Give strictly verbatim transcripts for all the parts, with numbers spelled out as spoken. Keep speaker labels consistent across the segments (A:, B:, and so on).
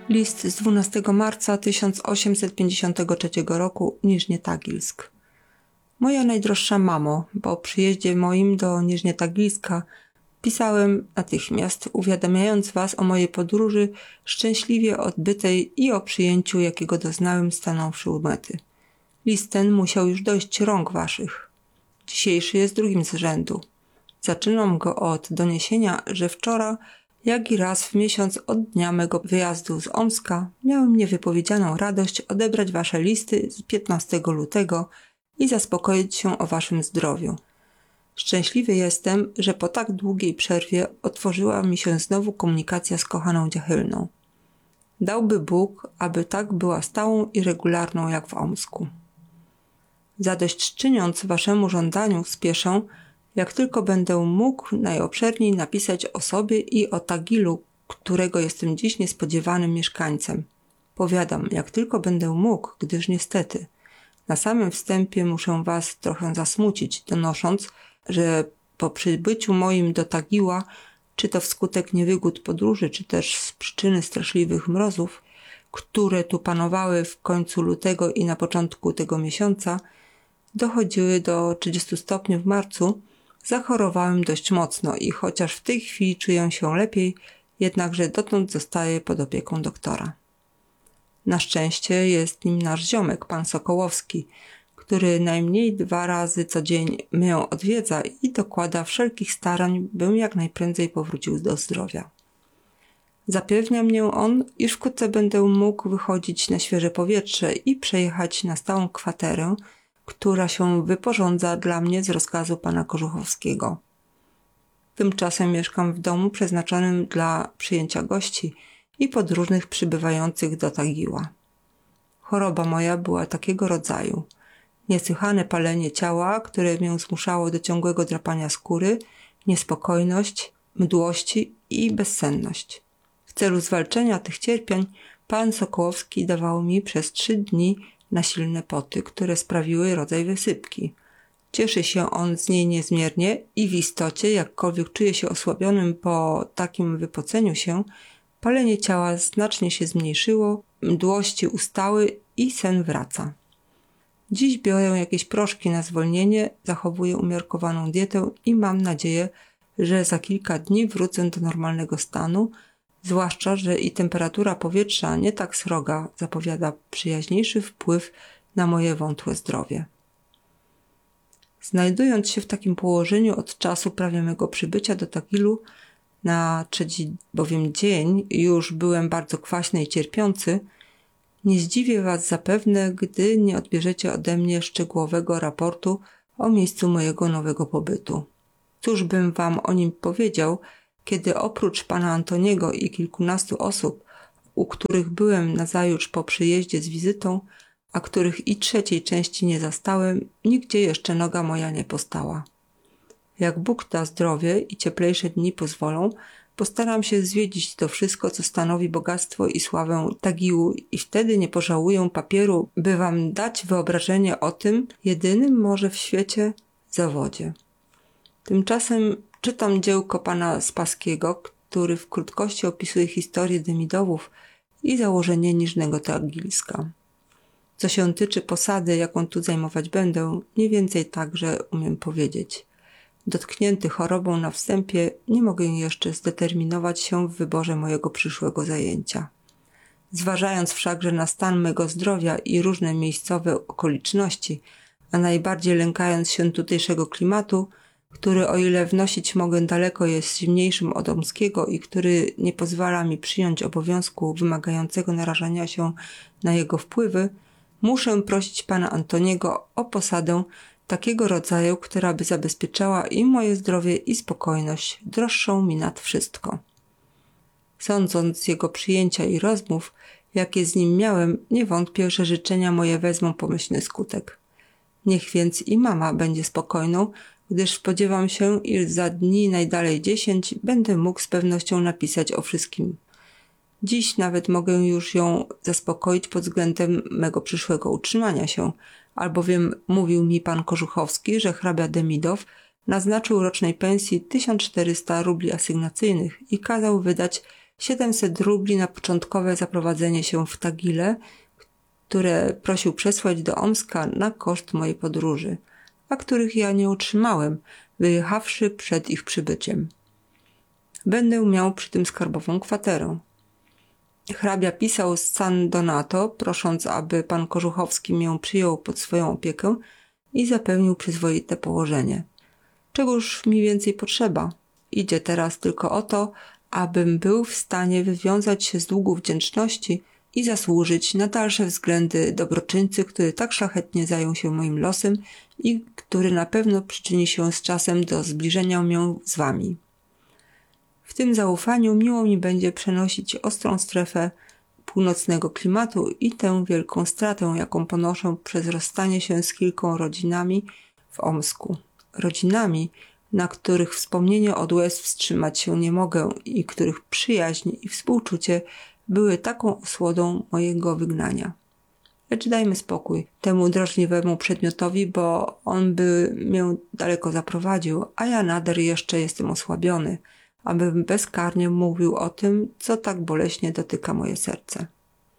A: List z dwunastego marca tysiąc osiemset pięćdziesiątego trzeciego roku, Niżnie Tagilsk. Moja najdroższa mamo, po przyjeździe moim do Niżnie Tagilska pisałem natychmiast, uwiadamiając was o mojej podróży szczęśliwie odbytej i o przyjęciu, jakiego doznałem stanąwszy u mety. List ten musiał już dojść rąk waszych. Dzisiejszy jest drugim z rzędu. Zaczynam go od doniesienia, że wczoraj, jak i raz w miesiąc od dnia mego wyjazdu z Omska, miałem niewypowiedzianą radość odebrać wasze listy z piętnastego lutego i zaspokoić się o waszym zdrowiu. Szczęśliwy jestem, że po tak długiej przerwie otworzyła mi się znowu komunikacja z kochaną Dziachylną. Dałby Bóg, aby tak była stałą i regularną jak w Omsku. Zadośćczyniąc waszemu żądaniu, spieszę, jak tylko będę mógł, najobszerniej napisać o sobie i o Tagilu, którego jestem dziś niespodziewanym mieszkańcem. Powiadam, jak tylko będę mógł, gdyż niestety na samym wstępie muszę was trochę zasmucić, donosząc, że po przybyciu moim do Tagiła, czy to wskutek niewygód podróży, czy też z przyczyny straszliwych mrozów, które tu panowały w końcu lutego i na początku tego miesiąca, dochodziły do trzydziestu stopni w marcu, zachorowałem dość mocno i chociaż w tej chwili czuję się lepiej, jednakże dotąd zostaję pod opieką doktora. Na szczęście jest nim nasz ziomek, pan Sokołowski, który najmniej dwa razy co dzień mnie odwiedza i dokłada wszelkich starań, bym jak najprędzej powrócił do zdrowia. Zapewnia mnie on, iż wkrótce będę mógł wychodzić na świeże powietrze i przejechać na stałą kwaterę, która się wyporządza dla mnie z rozkazu pana Kożuchowskiego. Tymczasem mieszkam w domu przeznaczonym dla przyjęcia gości i podróżnych przybywających do Tagiła. Choroba moja była takiego rodzaju. Niesłychane palenie ciała, które mnie zmuszało do ciągłego drapania skóry, niespokojność, mdłości i bezsenność. W celu zwalczenia tych cierpień pan Sokołowski dawał mi przez trzy dni nasilne poty, które sprawiły rodzaj wysypki. Cieszy się on z niej niezmiernie i w istocie, jakkolwiek czuje się osłabionym po takim wypoceniu się, palenie ciała znacznie się zmniejszyło, mdłości ustały i sen wraca. Dziś biorę jakieś proszki na zwolnienie, zachowuję umiarkowaną dietę i mam nadzieję, że za kilka dni wrócę do normalnego stanu, zwłaszcza, że i temperatura powietrza nie tak sroga zapowiada przyjaźniejszy wpływ na moje wątłe zdrowie. Znajdując się w takim położeniu od czasu prawie mego przybycia do Tagilu, na trzeci bowiem dzień już byłem bardzo kwaśny i cierpiący, nie zdziwię was zapewne, gdy nie odbierzecie ode mnie szczegółowego raportu o miejscu mojego nowego pobytu. Cóż bym wam o nim powiedział, kiedy oprócz pana Antoniego i kilkunastu osób, u których byłem nazajutrz po przyjeździe z wizytą, a których i trzeciej części nie zastałem, nigdzie jeszcze noga moja nie postała. Jak Bóg da zdrowie i cieplejsze dni pozwolą, postaram się zwiedzić to wszystko, co stanowi bogactwo i sławę Tagiłu i wtedy nie pożałuję papieru, by wam dać wyobrażenie o tym jedynym może w świecie zawodzie. Tymczasem czytam dziełko pana Spaskiego, który w krótkości opisuje historię Demidowów i założenie Niżnego Tagilska. Co się tyczy posady, jaką tu zajmować będę, mniej więcej także umiem powiedzieć. Dotknięty chorobą na wstępie, nie mogę jeszcze zdeterminować się w wyborze mojego przyszłego zajęcia. Zważając wszakże na stan mego zdrowia i różne miejscowe okoliczności, a najbardziej lękając się tutejszego klimatu, który o ile wnosić mogę daleko jest zimniejszym od omskiego i który nie pozwala mi przyjąć obowiązku wymagającego narażania się na jego wpływy, muszę prosić pana Antoniego o posadę takiego rodzaju, która by zabezpieczała i moje zdrowie i spokojność, droższą mi nad wszystko. Sądząc z jego przyjęcia i rozmów, jakie z nim miałem, nie wątpię, że życzenia moje wezmą pomyślny skutek. Niech więc i mama będzie spokojną, gdyż spodziewam się, iż za dni najdalej dziesięć będę mógł z pewnością napisać o wszystkim. Dziś nawet mogę już ją zaspokoić pod względem mego przyszłego utrzymania się, albowiem mówił mi pan Kożuchowski, że hrabia Demidow naznaczył rocznej pensji tysiąc czterysta rubli asygnacyjnych i kazał wydać siedemset rubli na początkowe zaprowadzenie się w Tagile, które prosił przesłać do Omska na koszt mojej podróży, a których ja nie otrzymałem, wyjechawszy przed ich przybyciem. Będę miał przy tym skarbową kwaterę. Hrabia pisał z San Donato, prosząc, aby pan Korzuchowski mię przyjął pod swoją opiekę i zapewnił przyzwoite położenie. Czegoż mi więcej potrzeba? Idzie teraz tylko o to, abym był w stanie wywiązać się z długu wdzięczności i zasłużyć na dalsze względy dobroczyńcy, który tak szlachetnie zajął się moim losem i który na pewno przyczyni się z czasem do zbliżenia mnie z wami. W tym zaufaniu miło mi będzie przenosić ostrą strefę północnego klimatu i tę wielką stratę, jaką ponoszę przez rozstanie się z kilką rodzinami w Omsku. Rodzinami, na których wspomnienie od łez wstrzymać się nie mogę i których przyjaźń i współczucie były taką osłodą mojego wygnania. Lecz dajmy spokój temu drażliwemu przedmiotowi, bo on by mnie daleko zaprowadził, a ja nader jeszcze jestem osłabiony, abym bezkarnie mówił o tym, co tak boleśnie dotyka moje serce.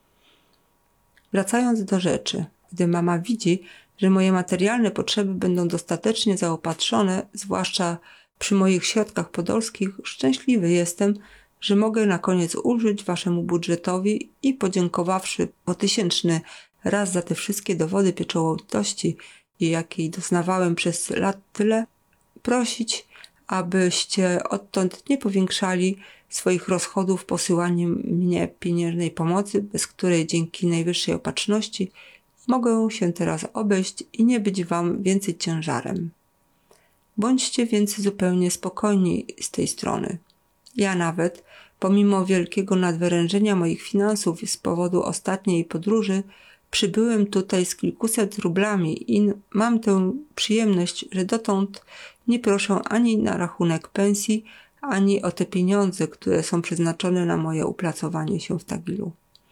A: Wracając do rzeczy, gdy mama widzi, że moje materialne potrzeby będą dostatecznie zaopatrzone, zwłaszcza przy moich środkach podolskich, szczęśliwy jestem, że mogę na koniec ulżyć waszemu budżetowi i podziękowawszy po tysięczny raz za te wszystkie dowody pieczołowitości, jakiej doznawałem przez lat tyle, prosić, abyście odtąd nie powiększali swoich rozchodów posyłaniem mnie pieniężnej pomocy, bez której dzięki najwyższej opatrzności mogę się teraz obejść i nie być wam więcej ciężarem. Bądźcie więc zupełnie spokojni z tej strony. Ja nawet, pomimo wielkiego nadwyrężenia moich finansów z powodu ostatniej podróży, przybyłem tutaj z kilkuset rublami i mam tę przyjemność, że dotąd nie proszę ani na rachunek pensji, ani o te pieniądze, które są przeznaczone na moje uplacowanie się w Tagilu.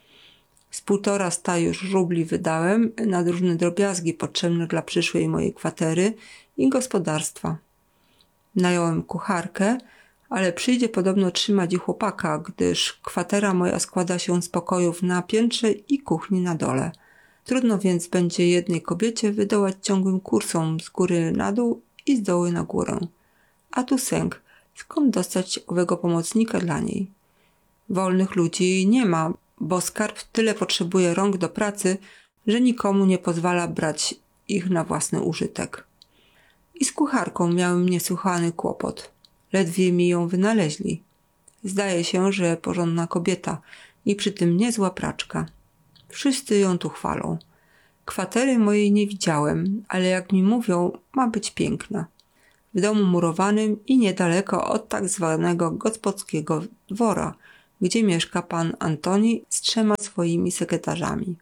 A: Z półtora sta już rubli wydałem na różne drobiazgi potrzebne dla przyszłej mojej kwatery i gospodarstwa. Nająłem kucharkę, ale przyjdzie podobno trzymać i chłopaka, gdyż kwatera moja składa się z pokojów na piętrze i kuchni na dole. Trudno więc będzie jednej kobiecie wydołać ciągłym kursom z góry na dół i z dołu na górę. A tu sęk, skąd dostać owego pomocnika dla niej? Wolnych ludzi nie ma, bo skarb tyle potrzebuje rąk do pracy, że nikomu nie pozwala brać ich na własny użytek. I z kucharką miałem niesłychany kłopot. Ledwie mi ją wynaleźli. Zdaje się, że porządna kobieta i przy tym niezła praczka. Wszyscy ją tu chwalą. Kwatery mojej nie widziałem, ale jak mi mówią, ma być piękna. W domu murowanym i niedaleko od tak zwanego gospodskiego dwora, gdzie mieszka pan Antoni z trzema swoimi sekretarzami.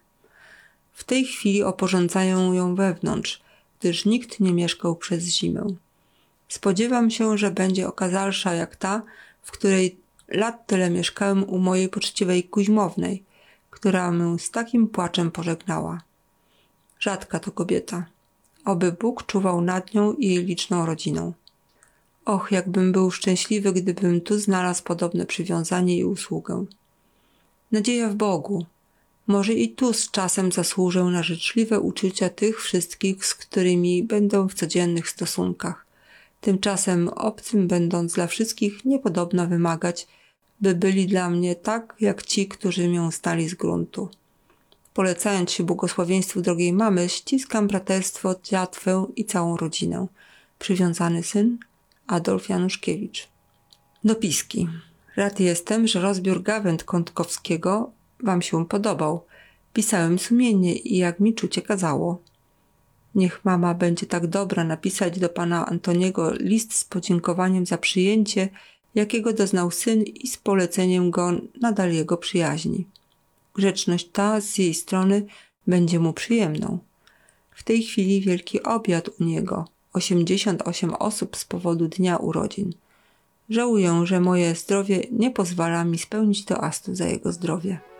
A: W tej chwili oporządzają ją wewnątrz, gdyż nikt nie mieszkał przez zimę. Spodziewam się, że będzie okazalsza jak ta, w której lat tyle mieszkałem u mojej poczciwej Kuźmownej, która mnie z takim płaczem pożegnała. Rzadka to kobieta. Oby Bóg czuwał nad nią i jej liczną rodziną. Och, jakbym był szczęśliwy, gdybym tu znalazł podobne przywiązanie i usługę. Nadzieja w Bogu. Może i tu z czasem zasłużę na życzliwe uczucia tych wszystkich, z którymi będę w codziennych stosunkach. Tymczasem obcym będąc dla wszystkich niepodobna wymagać, by byli dla mnie tak, jak ci, którzy mię stali z gruntu. Polecając się błogosławieństwu drogiej mamy, ściskam braterstwo, dziatwę i całą rodzinę. Przywiązany syn Adolf Januszkiewicz. Dopiski. Rad jestem, że rozbiór gawęd Kątkowskiego wam się podobał. Pisałem sumiennie i jak mi czucie kazało. Niech mama będzie tak dobra napisać do pana Antoniego list z podziękowaniem za przyjęcie, jakiego doznał syn i z poleceniem go nadal jego przyjaźni. Grzeczność ta z jej strony będzie mu przyjemną. W tej chwili wielki obiad u niego. osiemdziesiąt osiem osób z powodu dnia urodzin. Żałuję, że moje zdrowie nie pozwala mi spełnić toastu za jego zdrowie.